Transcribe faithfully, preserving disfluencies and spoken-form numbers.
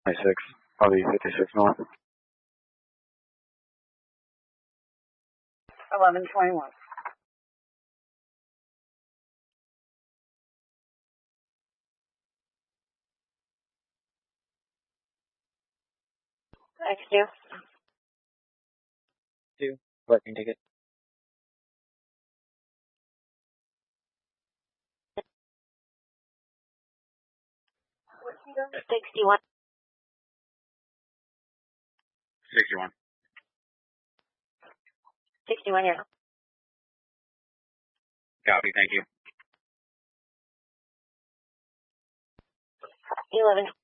twenty-six, probably fifty-six north. eleven twenty-one. X two. Two. Parking ticket. sixty-one. sixty-one. sixty-one here. Copy, thank you. eleven.